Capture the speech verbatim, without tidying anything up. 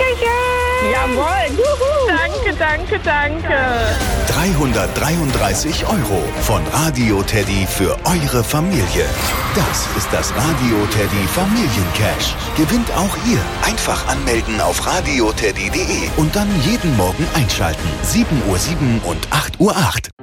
Dankeschön. Jawohl. Juhu. Danke, danke, danke. dreihundertdreiunddreißig Euro von Radio Teddy für eure Familie. Das ist das Radio Teddy Familiencash. Gewinnt auch ihr. Einfach anmelden auf radioteddy punkt de und dann jeden Morgen einschalten. sieben Uhr sieben und acht Uhr acht.